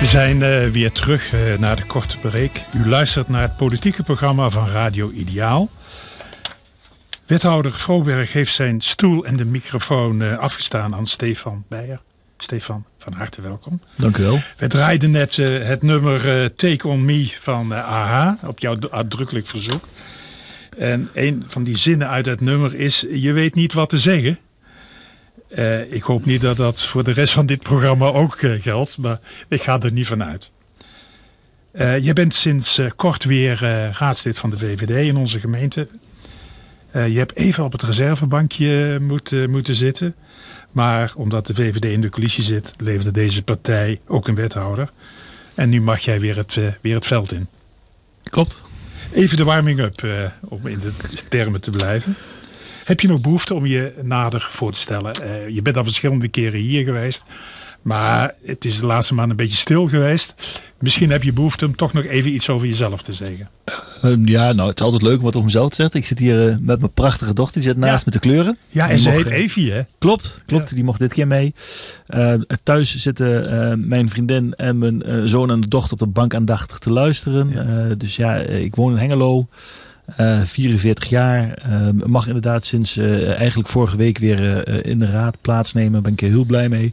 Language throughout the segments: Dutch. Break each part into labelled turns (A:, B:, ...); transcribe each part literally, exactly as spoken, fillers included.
A: We zijn uh, weer terug uh, naar de korte break. U luistert naar het politieke programma van Radio Ideaal. Wethouder Froberg heeft zijn stoel en de microfoon uh, afgestaan aan Stefan Beijer. Stefan, van harte welkom.
B: Dank u wel.
A: We draaiden net uh, het nummer uh, Take On Me van uh, A H op jouw uitdrukkelijk verzoek. En een van die zinnen uit het nummer is: je weet niet wat te zeggen. Uh, ik hoop niet dat dat voor de rest van dit programma ook uh, geldt, maar ik ga er niet van uit. Uh, je bent sinds uh, kort weer uh, raadslid van de V V D in onze gemeente. Uh, je hebt even op het reservebankje moeten, moeten zitten. Maar omdat de V V D in de coalitie zit, leverde deze partij ook een wethouder. En nu mag jij weer het, uh, weer het veld in.
B: Klopt.
A: Even de warming-up, uh, om in de termen te blijven. Heb je nog behoefte om je nader voor te stellen? Uh, je bent al verschillende keren hier geweest. Maar het is de laatste maand een beetje stil geweest. Misschien heb je behoefte om toch nog even iets over jezelf te zeggen.
B: Uh, ja, nou, het is altijd leuk om wat over mezelf te zeggen. Ik zit hier uh, met mijn prachtige dochter. Die zit naast ja. met de kleuren.
A: Ja, en
B: die
A: ze
B: mocht,
A: heet Evie, hè?
B: Klopt, klopt. Ja. Die mocht dit keer mee. Uh, thuis zitten uh, mijn vriendin en mijn uh, zoon en de dochter op de bank aandachtig te luisteren. Ja. Uh, dus ja, ik woon in Hengelo. Uh, vierenveertig jaar. Uh, mag inderdaad sinds uh, eigenlijk vorige week weer uh, in de raad plaatsnemen. Daar ben ik heel blij mee.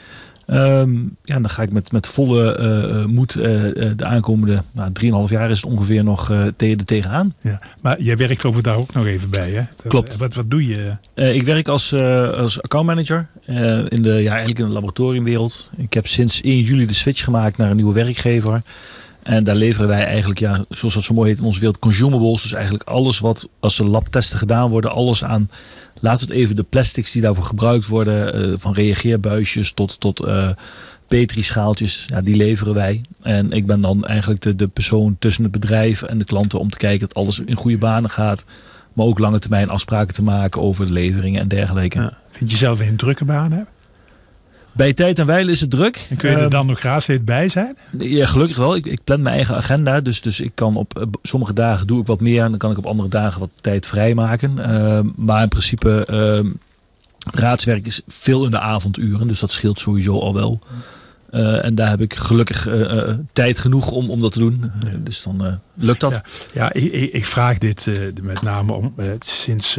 B: Um, ja, dan ga ik met, met volle uh, moed uh, de aankomende nou, drieënhalf jaar is het ongeveer nog uh, tegen de tegenaan.
A: Ja, maar jij werkt over daar ook nog even bij, hè? Dat,
B: Klopt.
A: Wat, wat doe je?
B: Uh, ik werk als, uh, als accountmanager uh, in de, ja, eigenlijk in de laboratoriumwereld. Ik heb sinds één juli de switch gemaakt naar een nieuwe werkgever. En daar leveren wij eigenlijk, ja, zoals dat zo mooi heet in onze wereld, consumables. Dus eigenlijk alles wat, als er labtesten gedaan worden, alles aan, laten we het even de plastics die daarvoor gebruikt worden, uh, van reageerbuisjes tot, tot uh, petrischaaltjes, ja, die leveren wij. En ik ben dan eigenlijk de, de persoon tussen het bedrijf en de klanten om te kijken dat alles in goede banen gaat. Maar ook lange termijn afspraken te maken over de leveringen en dergelijke. Ja.
A: Vind je zelf een drukke baan, hè?
B: Bij tijd en wijle is het druk.
A: En kun je er dan nog raadslid bij zijn?
B: Ja, gelukkig wel. Ik, ik plan mijn eigen agenda. Dus, dus ik kan op uh, sommige dagen doe ik wat meer. En dan kan ik op andere dagen wat tijd vrijmaken. Uh, maar in principe, uh, raadswerk is veel in de avonduren. Dus dat scheelt sowieso al wel. Uh, en daar heb ik gelukkig uh, uh, tijd genoeg om, om dat te doen. Uh, dus dan uh, lukt dat.
A: Ja, ja ik, ik vraag dit uh, met name om uh, sinds